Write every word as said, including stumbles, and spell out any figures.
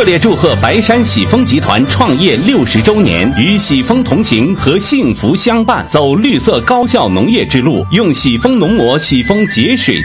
烈祝贺白山喜丰集团创业六十周年，与喜丰同行和幸福相伴，走绿色高效农业之路，用喜丰农膜喜丰节水